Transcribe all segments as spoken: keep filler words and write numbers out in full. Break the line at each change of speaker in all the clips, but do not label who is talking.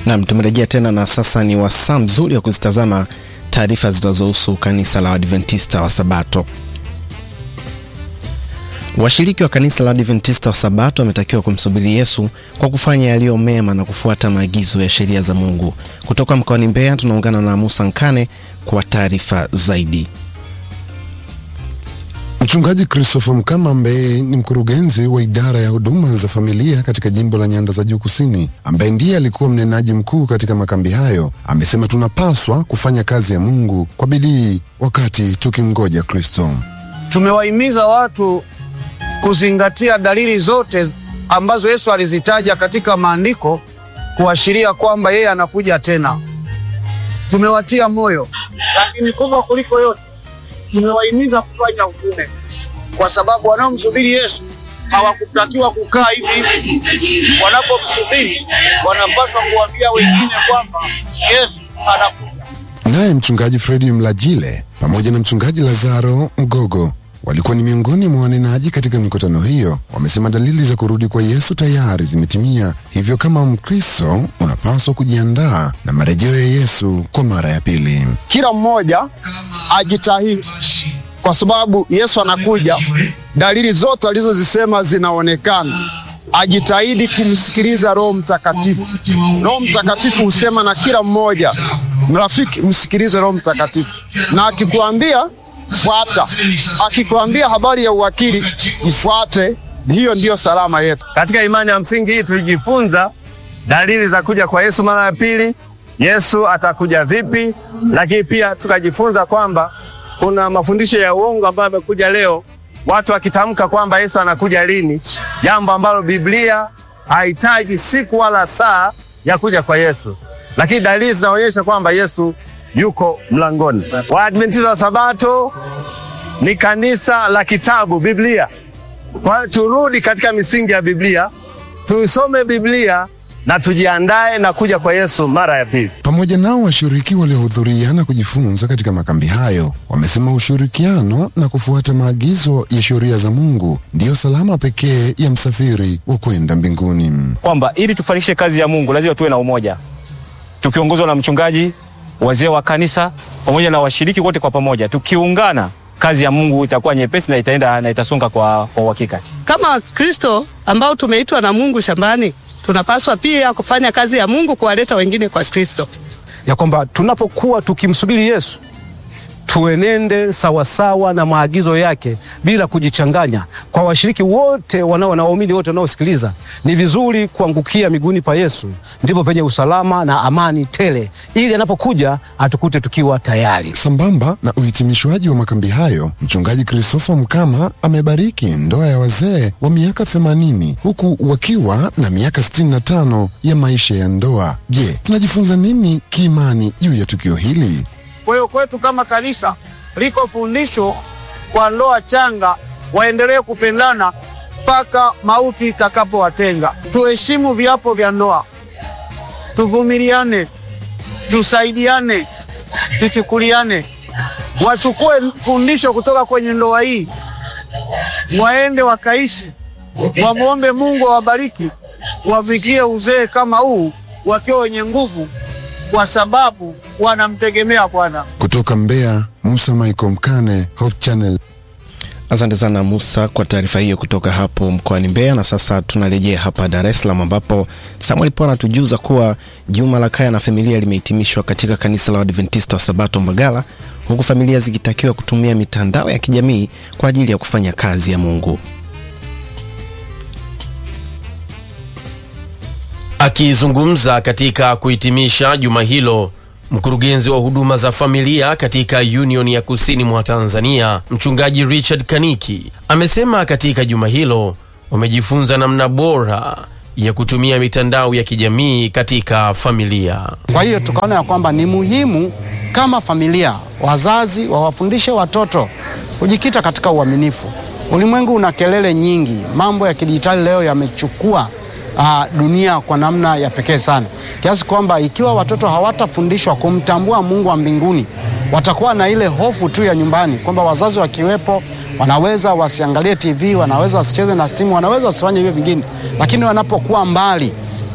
Naam, tumerejea tena na sasa ni wasaa mzuri wa kuzitazama taarifa zinazohusu kanisa la Adventista wa Sabato. Washiriki wa kanisa la Adventista wa Sabato wametakiwa kumsubiri Yesu kwa kufanya yaliyo mema na kufuata maagizo ya sheria za Mungu. Kutoka mkoani Mbeya tunaungana na Musa Nkane kwa taarifa zaidi.
Mchungaji Christopher Mkama ambaye ni mkurugenzi wa idara ya huduma za familia katika jimbo la Nyanda za Juu Kusini, ambaye ndiye alikuwa mnenaji mkuu katika makambi hayo, amesema tunapaswa kufanya kazi ya Mungu kwa bidii wakati tukimngoja Kristo.
Tumewahimiza watu kuzingatia dalili zote ambazo Yesu alizitaja katika maandiko kuashiria kwamba yeye anakuja tena. Tumewatia moyo, lakini kubwa kuliko yote tumewahimiza kufanya utume, kwa sababu wanaomsubiri Yesu hawakutakiwa kukaa hivi hivi. Wanapomsubiri wanapaswa kuambia wengine kwamba Yesu anakuja.
Naye mchungaji Fredi Mlajile pamoja na mchungaji Lazaro Mgogo walikuwa ni miongoni mwa wanenaji katika mikutano hiyo. Wamesema dalili za kurudi kwa Yesu tayari zimetimia, hivyo kama Mkristo unapaswa kujiandaa na marejeo ya Yesu kwa mara ya pili.
Kila mmoja ajitahidi, kwa sababu Yesu anakuja. Dalili zote alizozisema zinaonekana. Ajitahidi kumsikiliza Roho Mtakatifu. Roho Mtakatifu husema na kila mmoja. Mrafiki, msikilize Roho Mtakatifu, na akikuambia fuata, akikuambia habari ya uwakili ifuate. Hiyo ndiyo salama yetu.
Katika imani ya msingi hii tulijifunza dalili za kuja kwa Yesu mara ya pili. Yesu atakuja vipi? Lakini pia tukajifunza kwamba kuna mafundisho ya uongo ambayo yamekuja leo, watu wakitamka kwamba Yesu anakuja lini, jambo ambalo Biblia haitaji siku wala saa ya kuja kwa Yesu. Lakini dalili zinaonyesha kwamba Yesu yuko mlangoni. Waadventista wa Sabato ni kanisa la kitabu Biblia. Kwa hiyo turudi katika misingi ya Biblia, tuisome Biblia na tujiandae na kuja kwa Yesu mara ya pili.
Pamoja nao washiriki waliohudhuria na kujifunza katika makambi hayo wamesema ushirikiano na kufuata maagizo ya sheria za Mungu ndiyo salama pekee ya msafiri wa kwenda mbinguni.
Kwamba ili tufanikishe kazi ya Mungu lazima tuwe na umoja, tukiongozwa na mchungaji, wazee wa kanisa pamoja na washiriki wote kwa pamoja. Tukiungana, kazi ya Mungu itakuwa nyepesi na itaenda na itasonga kwa kwa uhakika.
Kama Kristo ambao tumeitwa na Mungu shambani, tunapaswa pia kufanya kazi ya Mungu kuwaleta wengine kwa Kristo.
Ya kwamba tunapokuwa tukimsubiri Yesu, tuenende sawasawa na maagizo yake bila kujichanganya. Kwa washiriki wote wanao na waumini wote wanaosikiliza, ni vizuri kuangukia miguuni pa Yesu, ndipo penye usalama na amani tele, ili anapokuja atukute tukiwa tayari.
Sambamba na uhitimishwaji wa makambi hayo, mchungaji Christopher Mkama amebariki ndoa ya wazee wa miaka themanini huku wakiwa na miaka sitini na tano ya maisha ya ndoa. Je, tunajifunza nini kiimani juu ya tukio hili?
Kwa hiyo kwetu kama kanisa liko fundisho kwa ndoa changa waendelee kupendana mpaka mauti itakapowatenga. Tuheshimu viapo vya ndoa, tuvumiliane, tusaidiane, tuchukuliane. Wachukue fundisho kutoka kwenye ndoa hii, waende wakaishi, wamuombe Mungu awabariki, wafikie uzee kama huu wakiwa wenye nguvu, kwa sababu wanamtegemea Bwana.
Kutoka Mbeya, Musa Michael Mkane, Hope Channel.
Asante sana Musa kwa taarifa hiyo kutoka hapo mkoani Mbeya. Na sasa tunarejea hapa Dar es Salaam, ambapo Samuel Pona anatujuza kuwa Juma la Kaya na Familia limehitimishwa katika kanisa la Adventista wa Sabato Mbagala, huku familia zikitakiwa kutumia mitandao ya kijamii kwa ajili ya kufanya kazi ya Mungu.
Akizungumza katika kuhitimisha juma hilo, mkurugenzi wa huduma za familia katika Union ya Kusini mwa Tanzania, mchungaji Richard Kaniki, amesema katika juma hilo wamejifunza namna bora ya kutumia mitandao ya kijamii katika familia.
Kwa hiyo tukaona ya kwamba ni muhimu kama familia, wazazi wawafundishe watoto kujikita katika uaminifu. Ulimwengu una kelele nyingi, mambo ya kidijitali leo yamechukua Uh, dunia kwa namna ya pekee sana, kiasi kwamba ikiwa watoto hawatafundishwa kumtambua Mungu wa mbinguni, watakuwa na ile hofu tu ya nyumbani kwamba wazazi wakiwepo wanaweza wasiangalie T V, wanaweza wasicheze na simu, wanaweza wasifanye hivyo vingine. Lakini wanapokuwa mbali,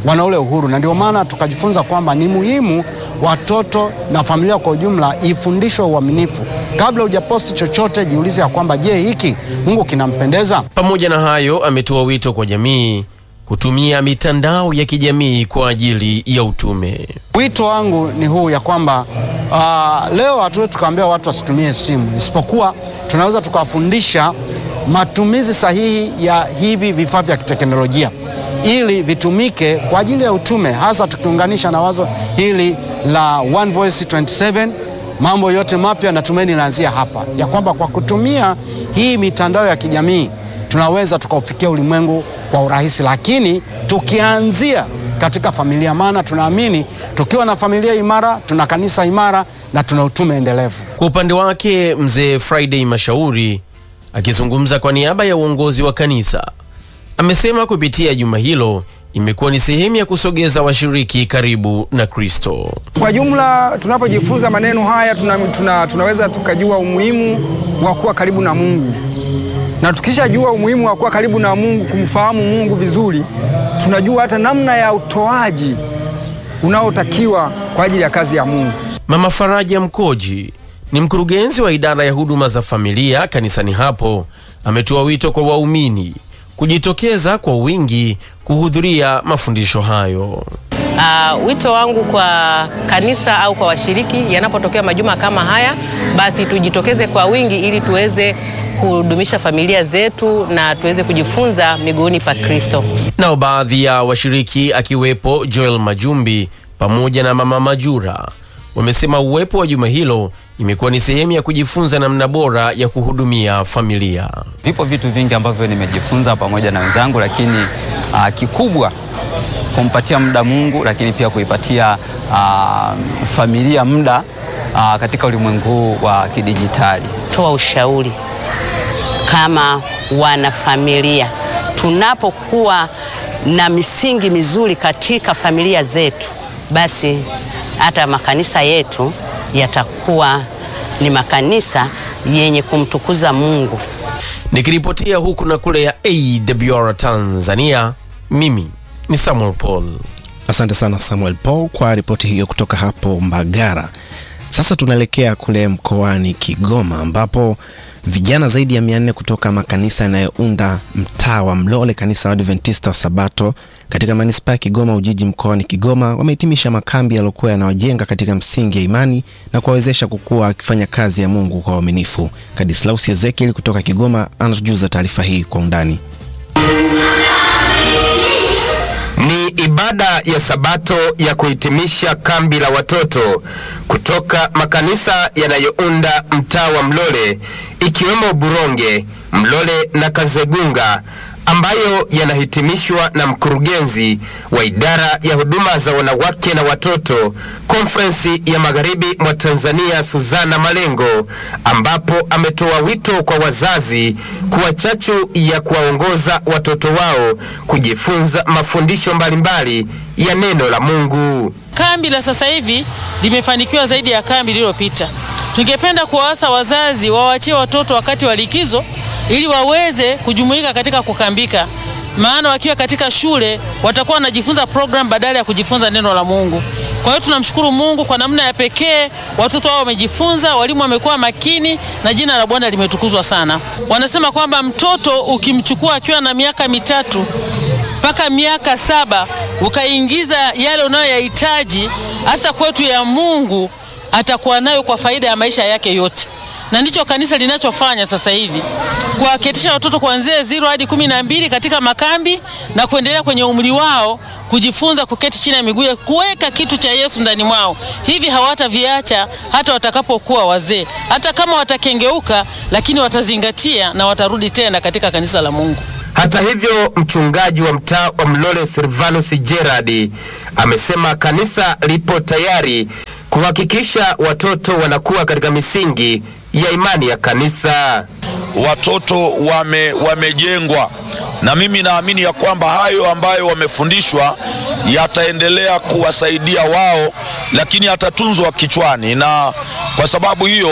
wana ule uhuru, na ndio maana tukajifunza kwamba ni muhimu watoto na familia kwa ujumla ifundishwe uaminifu. Kabla hujaposti chochote, jiulize ya kwamba je, hiki Mungu kinampendeza?
Pamoja na hayo, ametoa wito kwa jamii kutumia mitandao ya kijamii kwa ajili ya utume.
Wito wangu ni huu ya kwamba uh, leo hatuwezi tukaambia watu wasitumie simu, isipokuwa tunaweza tukawafundisha matumizi sahihi ya hivi vifaa vya kiteknolojia ili vitumike kwa ajili ya utume, hasa tukiunganisha na wazo hili la One Voice twenty-seven. Mambo yote mapya na tumaini linaanzia hapa, ya kwamba kwa kutumia hii mitandao ya kijamii tunaweza tukaufikia ulimwengu kwa urahisi, lakini tukianzia katika familia, maana tunaamini tukiwa na familia imara tuna kanisa imara na tuna utume endelevu.
Kwa upande wake, mzee Friday Mashauri akizungumza kwa niaba ya uongozi wa kanisa amesema kupitia juma hilo imekuwa ni sehemu ya kusogeza washiriki karibu na Kristo.
Kwa jumla, tunapojifunza maneno haya tuna, tuna, tunaweza tukajua umuhimu wa kuwa karibu na Mungu. Na tukishajua umuhimu wa kuwa karibu na Mungu, kumfahamu Mungu vizuri, tunajua hata namna ya utoaji unaotakiwa kwa ajili ya kazi ya Mungu.
Mama Faraja Mkoji ni mkurugenzi wa idara ya huduma za familia kanisani hapo, ametoa wito kwa waumini kujitokeza kwa wingi kuhudhuria mafundisho hayo.
Uh, wito wangu kwa kanisa au kwa washiriki, yanapotokea majuma kama haya, basi tujitokeze kwa wingi ili tuweze kudumisha familia zetu na tuweze kujifunza miguuni pa Kristo.
Nao baadhi ya washiriki akiwepo Joel Majumbi pamoja na Mama Majura wamesema uwepo wa juma hilo imekuwa ni sehemu ya kujifunza namna bora ya kuhudumia familia.
Vipo vitu vingi ambavyo nimejifunza pamoja na wenzangu, lakini uh, kikubwa kumpatia muda Mungu, lakini pia kuipatia uh, familia muda uh, katika ulimwengu wa kidijitali.
Toa ushauri kama wana familia, tunapokuwa na misingi mizuri katika familia zetu, basi hata makanisa yetu yatakuwa ni makanisa yenye kumtukuza Mungu.
Nikiripotia huku na kule ya A W R Tanzania, mimi ni Samuel Paul.
Asante sana Samuel Paul kwa ripoti hiyo kutoka hapo Mbagara. Sasa tunaelekea kule mkoani Kigoma ambapo vijana zaidi ya mia nne kutoka makanisa yanayounda mtaa wa Mlole, kanisa la Adventista wa Sabato katika manispaa ya Kigoma Ujiji mkoani Kigoma, wamehitimisha makambi yaliokuwa yanawajenga katika msingi ya imani na kuwawezesha kukua akifanya kazi ya Mungu kwa uaminifu. Kadislaus Ezekiel kutoka Kigoma anatujuza taarifa hii kwa undani.
Ni ibada ya Sabato ya kuhitimisha kambi la watoto kutoka makanisa yanayounda mtaa wa Mlole, ikiwemo Buronge, Mlole na Kazegunga, ambayo yanahitimishwa na mkurugenzi wa idara ya huduma za wanawake na watoto Konferensi ya Magharibi mwa Tanzania, Suzana Malengo, ambapo ametoa wito kwa wazazi kuwa chachu ya kuwaongoza watoto wao kujifunza mafundisho mbalimbali ya neno la Mungu.
Kambi la sasa hivi limefanikiwa zaidi ya kambi lililopita. Tungependa kuwaasa wazazi wawaachie watoto wakati wa likizo ili waweze kujumuika katika kukambika, maana wakiwa katika shule watakuwa wanajifunza program badala ya kujifunza neno la Mungu. Kwa hiyo tunamshukuru Mungu kwa namna ya pekee, watoto wao wamejifunza, walimu wamekuwa makini na jina la Bwana limetukuzwa sana. Wanasema kwamba mtoto ukimchukua akiwa na miaka mitatu mpaka miaka saba ukaingiza yale unayoyahitaji hasa kwetu ya Mungu, atakuwa nayo kwa faida ya maisha yake yote. Na ndicho kanisa linachofanya sasa hivi, kuwaketisha watoto kuanzia zero hadi kumi na mbili katika makambi na kuendelea kwenye umri wao kujifunza kuketi chini ya miguu, kuweka kitu cha Yesu ndani mwao. Hivi hawataviacha hata watakapokuwa wazee. Hata kama watakengeuka, lakini watazingatia na watarudi tena katika kanisa la Mungu.
Hata hivyo, mchungaji wa mtaa wa Mlole Silvanus Gerard amesema kanisa lipo tayari kuhakikisha watoto wanakuwa katika misingi ya imani ya kanisa.
Watoto wame wamejengwa, na mimi naamini ya kwamba hayo ambayo wamefundishwa yataendelea kuwasaidia wao, lakini yatatunzwa kichwani, na kwa sababu hiyo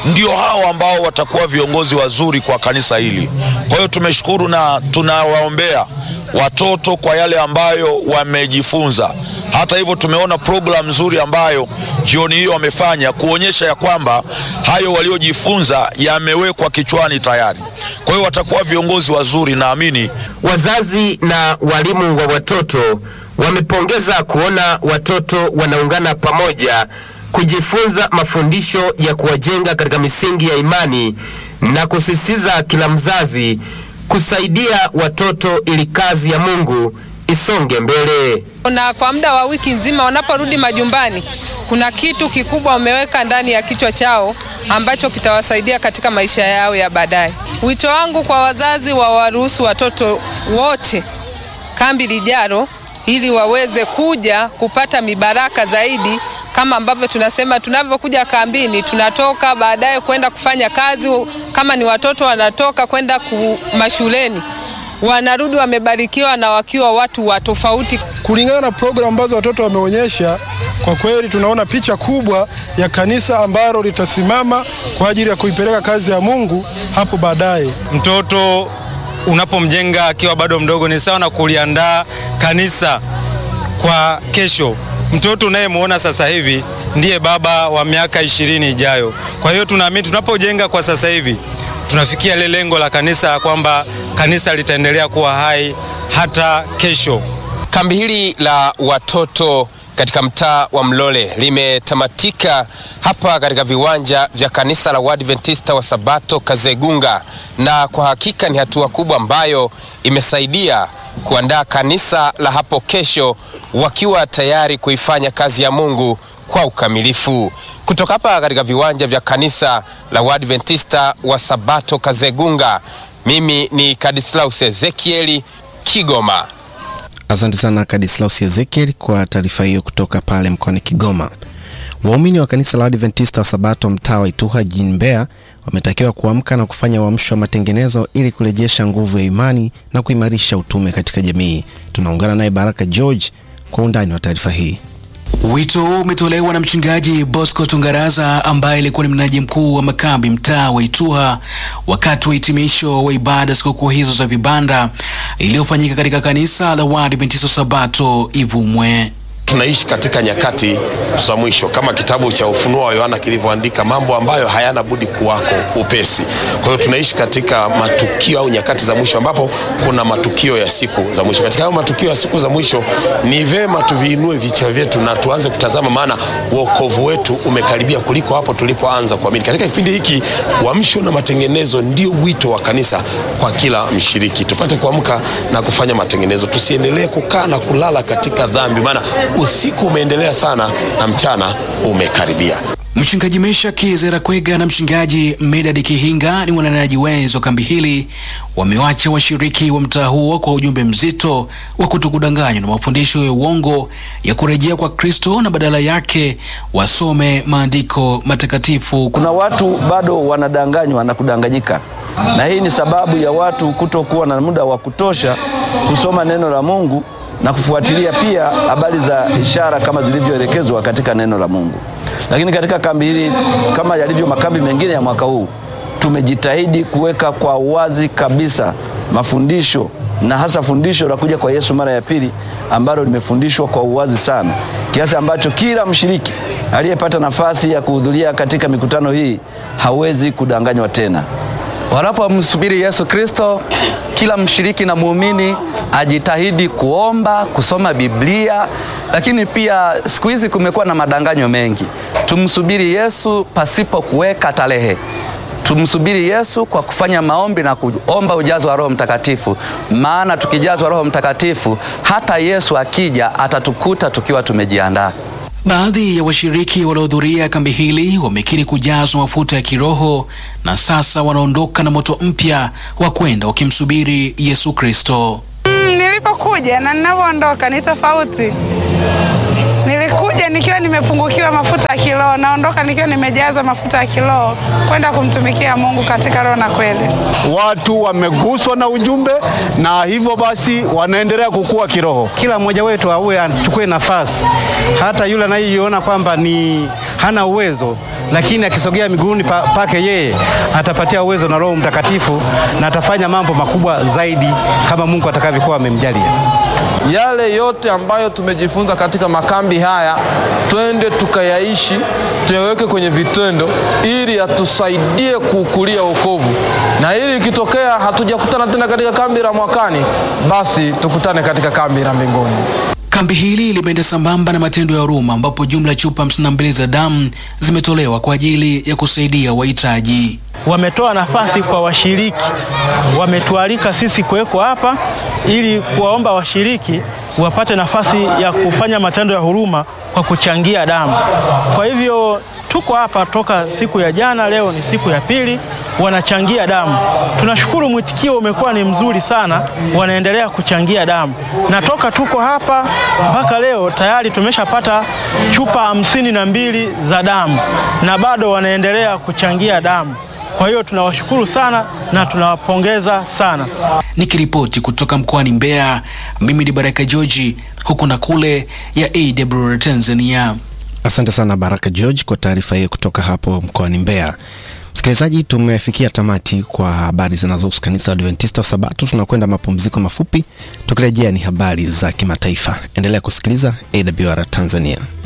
ndio hao ambao watakuwa viongozi wazuri kwa kanisa hili. Kwa hiyo tumeshukuru na tunawaombea watoto kwa yale ambayo wamejifunza. Hata hivyo tumeona program nzuri ambayo jioni hiyo wamefanya kuonyesha ya kwamba hayo waliojifunza yamewekwa kichwani tayari. Kwa hiyo watakuwa viongozi wazuri, naamini.
Wazazi na walimu wa watoto wamepongeza kuona watoto wanaungana pamoja kujifunza mafundisho ya kuwajenga katika misingi ya imani na kusisitiza kila mzazi kusaidia watoto ili kazi ya Mungu isonge mbele.
Na kwa muda wa wiki nzima wanaporudi majumbani, kuna kitu kikubwa umeweka ndani ya kichwa chao ambacho kitawasaidia katika maisha yao ya baadaye. Wito wangu kwa wazazi, wa waruhusu watoto wote kambi Lijaro ili waweze kuja kupata mibaraka zaidi, kama ambavyo tunasema tunavyokuja kambini tunatoka baadaye kwenda kufanya kazi. Kama ni watoto wanatoka kwenda mashuleni, wanarudi wamebarikiwa na wakiwa watu wa tofauti.
Kulingana na program ambazo watoto wameonyesha, kwa kweli tunaona picha kubwa ya kanisa ambalo litasimama kwa ajili ya kuipeleka kazi ya Mungu hapo baadaye.
Mtoto unapomjenga akiwa bado mdogo ni sawa na kuliandaa kanisa kwa kesho. Mtoto unayemuona sasa hivi ndiye baba wa miaka ishirini ijayo. Kwa hiyo tunaamini tunapojenga kwa sasa hivi tunafikia ile lengo la kanisa, kwamba kanisa litaendelea kuwa hai hata kesho.
Kambi hili la watoto katika mtaa wa Mlole limetamatika hapa katika viwanja vya kanisa la Waadventista wa Sabato Kazegunga, na kwa hakika ni hatua kubwa ambayo imesaidia kuandaa kanisa la hapo kesho wakiwa tayari kuifanya kazi ya Mungu kwa ukamilifu. Kutoka hapa katika viwanja vya kanisa la Waadventista wa Sabato Kazegunga, mimi ni Kadislaus Ezekieli, Kigoma.
Asante sana Kadislaus Ezekieli kwa taarifa hiyo kutoka pale mkoani Kigoma. Waumini wa kanisa la Waadventista wa Sabato mtaa wa Ituha jijini Mbeya wametakiwa kuamka na kufanya uamsho wa matengenezo ili kurejesha nguvu ya imani na kuimarisha utume katika jamii. Tunaungana naye Baraka George kwa undani wa taarifa hii.
Wito umetolewa na mchungaji Bosco Tungaraza ambaye alikuwa ni mnaji mkuu wa makambi mtaa wa Ituha wakati wa hitimisho wa ibada sikukuu hizo za vibanda iliyofanyika katika kanisa la Waadventista Sabato Ivumwe.
Tunaishi katika nyakati za mwisho kama kitabu cha Ufunuo wa Yohana kilivyoandika, mambo ambayo hayana budi kuwako upesi. Kwa hiyo tunaishi katika matukio au nyakati za mwisho ambapo kuna matukio ya siku za mwisho. Katika hayo matukio ya siku za mwisho ni vema tuviinue vichwa vyetu na tuanze kutazama, maana wokovu wetu umekaribia kuliko hapo tulipoanza kuamini. Katika kipindi hiki uamsho na matengenezo ndio wito wa kanisa kwa kila mshiriki. Tupate kuamka na kufanya matengenezo. Tusiendelee kukaa na kulala katika dhambi, maana usiku umeendelea sana na mchana umekaribia.
Mchungaji Meshaki Zerakwega na mchungaji Medadi Kihinga ni wananaji wenzo kambi hili wamewacha washiriki wa mtaa huo kwa ujumbe mzito wa kutokudanganywa na mafundisho ya uongo ya kurejea kwa Kristo na badala yake wasome maandiko matakatifu.
Kuna watu bado wanadanganywa na kudanganyika, na hii ni sababu ya watu kutokuwa na muda wa kutosha kusoma neno la Mungu na kufuatilia pia habari za ishara kama zilivyoelekezwa katika neno la Mungu. Lakini katika kambi hili, kama yalivyo makambi mengine ya mwaka huu, tumejitahidi kuweka kwa wazi kabisa mafundisho, na hasa fundisho la kuja kwa Yesu mara ya pili ambalo limefundishwa kwa uwazi sana, kiasi ambacho kila mshiriki aliyepata nafasi ya kuhudhuria katika mikutano hii hawezi kudanganywa tena.
Wanapomsubiri Yesu Kristo, kila mshiriki na muumini ajitahidi kuomba, kusoma Biblia, lakini pia siku hizi kumekuwa na madanganyo mengi. Tumsubiri Yesu pasipo kuweka tarehe. Tumsubiri Yesu kwa kufanya maombi na kuomba ujazo wa Roho Mtakatifu, maana tukijazwa Roho Mtakatifu hata Yesu akija atatukuta tukiwa tumejiandaa.
Baadhi ya washiriki waliohudhuria kambi hili wamekiri kujazwa mafuta ya kiroho na sasa wanaondoka na moto mpya wa kwenda wakimsubiri Yesu Kristo.
Mm, nilipokuja na ninavyoondoka ni tofauti. Nilikuja nikiwa nimepungukiwa mafuta ya kiroho, naondoka nikiwa nimejaza mafuta ya kiroho kwenda kumtumikia Mungu katika roho na kweli.
Watu wameguswa na ujumbe na hivyo basi wanaendelea kukua kiroho.
Kila mmoja wetu awe achukue nafasi, hata yule anayeona kwamba ni hana uwezo, lakini akisogea miguuni pa, pake yeye atapatia uwezo na Roho Mtakatifu na atafanya mambo makubwa zaidi kama Mungu atakavyokuwa amemjalia.
Yale yote ambayo tumejifunza katika makambi haya, twende tukayaishi, tuyaweke kwenye vitendo ili atusaidie kukulia wokovu. Na ili ikitokea hatujakutana tena katika kambi la mwakani, basi tukutane katika kambi la mbinguni.
Kambi hili limeenda sambamba na matendo ya huruma ambapo jumla chupa hamsini na mbili za damu zimetolewa kwa ajili ya kusaidia wahitaji.
Wametoa nafasi kwa washiriki, wametualika sisi kuwekwa hapa ili kuwaomba washiriki wapate nafasi ya kufanya matendo ya huruma kwa kuchangia damu. Kwa hivyo tuko hapa toka siku ya jana, leo ni siku ya pili, wanachangia damu. Tunashukuru mwitikio umekuwa ni mzuri sana, wanaendelea kuchangia damu. Na toka tuko hapa mpaka leo tayari tumeshapata chupa hamsini na mbili za damu na bado wanaendelea kuchangia damu. Kwa hiyo tunawashukuru sana na tunawapongeza sana.
Nikiripoti kutoka mkoani Mbeya, mimi ni Baraka George, huku na kule ya A W R Tanzania.
Asante sana Baraka George kwa taarifa hiyo kutoka hapo mkoani Mbeya. Msikilizaji, tumefikia tamati kwa habari zinazohusu kanisa la Adventista Sabato. Tunakwenda mapumziko mafupi, tukirejea ni habari za kimataifa. Endelea kusikiliza A W R Tanzania.